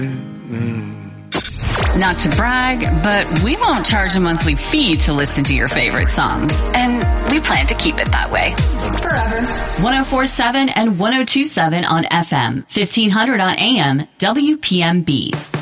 Not to brag, but we won't charge a monthly fee to listen to your favorite songs. And we plan to keep it that way. Forever. 104.7 and 102.7 on FM. 1500 on AM. WPMB.